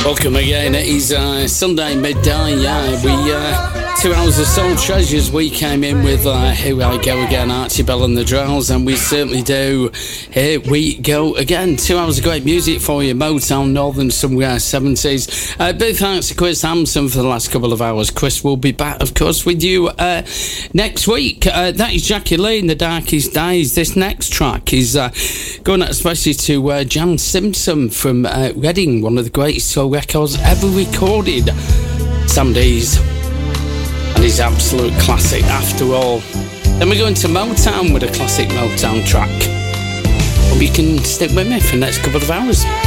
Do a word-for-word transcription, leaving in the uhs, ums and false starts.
Welcome again. It is uh, Sunday midday. Yeah, we uh, two hours of Soul Treasures. We came in with uh, Here I Go Again, Archie Bell and the Drells, and we certainly do. Here we go again. Two hours of great music for you. Motown, Northern, somewhere seventies. Uh, big thanks to Chris Hampson for the last couple of hours. Chris will be back, of course, with you uh, next week. Uh, that is Jackie Lee in The Darkest Days. This next track is uh, going out especially to uh, Jan Simpson from uh, Reading, one of the greatest soul records ever recorded. Sam Dees and his absolute classic After All. Then we're going to Motown with a classic Motown track. Hope you can stick with me for the next couple of hours.